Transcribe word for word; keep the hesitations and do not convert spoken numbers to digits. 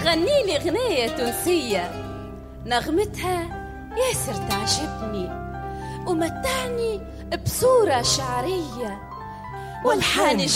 تغني لي غنية تونسية نغمتها ياسر تعجبني ومتعني بصورة شعرية والحان